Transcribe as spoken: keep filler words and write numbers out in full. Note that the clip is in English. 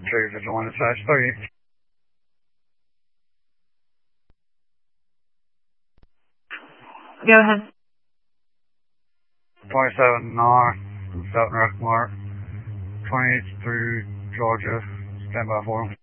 two to join us. That's three. Go ahead. twenty-seven North, Southern Rock Mark, twenty through Georgia. Stand by for them.